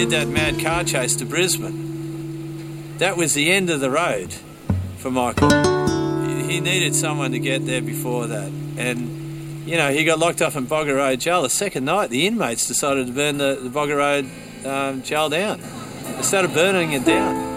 did that mad car chase to Brisbane, that was the end of the road for Michael. He needed someone to get there before that. And, you know, he got locked up in Bogger Road Jail. The second night, the inmates decided to burn the Bogger Road jail down. They started burning it down.